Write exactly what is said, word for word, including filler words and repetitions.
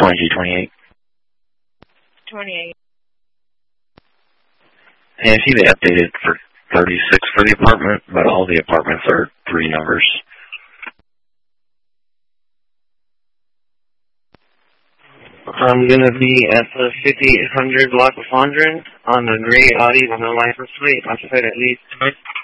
twenty-two twenty-eight. twenty-eight. And I see they updated for thirty-six for the apartment, but all the apartments are three numbers. I'm going to be at the fifty-eight hundred block of Fondren on the gray Audi with no license plate, occupied at least